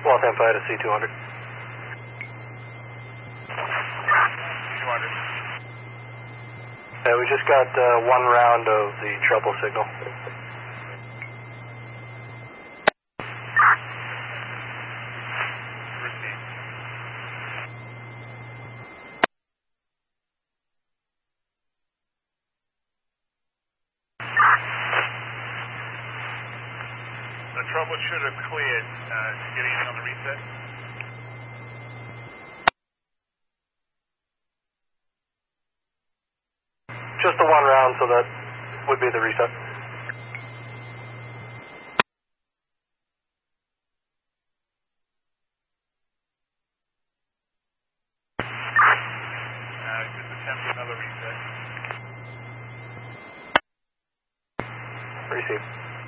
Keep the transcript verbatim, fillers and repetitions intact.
Los Angeles to C two hundred. two hundred. Yeah, we just got uh, one round of the trouble signal. Received. The trouble should have cleared. Uh, getting in on the reset. Just the one round, so that would be the reset. Uh, just attempt another reset. Receive.